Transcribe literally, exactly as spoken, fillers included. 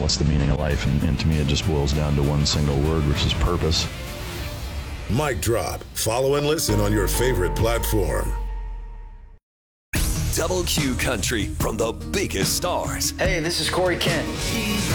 what's the meaning of life? And, and to me, it just boils down to one single word, which is purpose. Mic drop. Follow and listen on your favorite platform. Double Q Country from the biggest stars. Hey, this is Corey Kent.